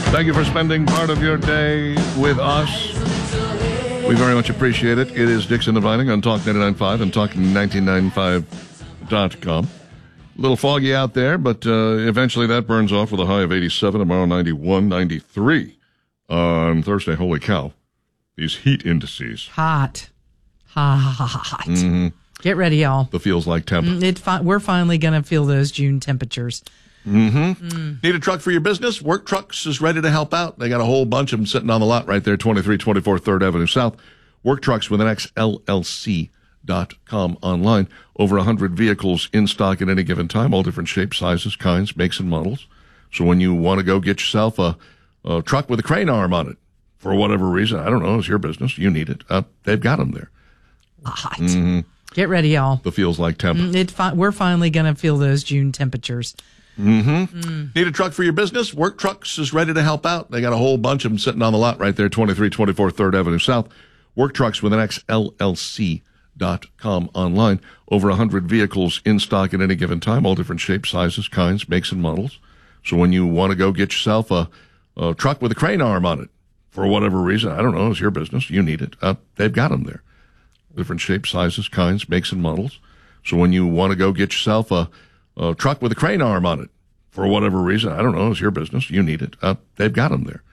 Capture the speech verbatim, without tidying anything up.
Thank you for spending part of your day with us. We very much appreciate it. It is Dixon and Vining on Talk ninety-nine point five and Talk nineteen ninety-five dot com. A little foggy out there, but uh, eventually that burns off with a high of eighty-seven. Tomorrow, ninety-one, ninety-three on Thursday. Holy cow. These heat indices. Hot. Hot. Mm-hmm. Get ready, y'all. The feels like temp. It fi- we're finally going to feel those June temperatures. Mm-hmm. Mm. Need a truck for your business? Work Trucks is ready to help out. They got a whole bunch of them sitting on the lot right there, twenty-three twenty-four third Avenue South. Work Trucks with an X L L C dot com online. Over one hundred vehicles in stock at any given time, all different shapes, sizes, kinds, makes, and models. So when you want to go get yourself a, a truck with a crane arm on it, for whatever reason, I don't know, it's your business, you need it, uh, they've got them there. Hot. Mm-hmm. Get ready, y'all. The feels like temp. It fi- we're finally going to feel those June temperatures. Mm-hmm. Mm. Need a truck for your business? Work Trucks is ready to help out. They got a whole bunch of them sitting on the lot right there, twenty-three twenty-four third Avenue South. Work Trucks with an X L L C dot com online. Over one hundred vehicles in stock at any given time, all different shapes, sizes, kinds, makes, and models. So when you want to go get yourself a, a truck with a crane arm on it, for whatever reason, I don't know, it's your business, you need it, uh, they've got them there. Different shapes, sizes, kinds, makes, and models. So when you want to go get yourself a, a truck with a crane arm on it, for whatever reason, I don't know, it's your business, you need it, uh, they've got them there.